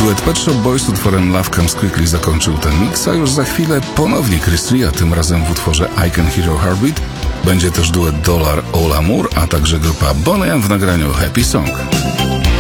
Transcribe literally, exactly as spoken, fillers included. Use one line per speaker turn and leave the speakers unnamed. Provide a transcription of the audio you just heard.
Duet Pet Shop Boys z utworem Love Comes Quickly zakończył ten mix, a już za chwilę ponownie Chris Rea, tym razem w utworze I Can Hear Your Heartbeat. Będzie też duet Dollar All Amour, a także grupa Boney M w nagraniu Happy Song.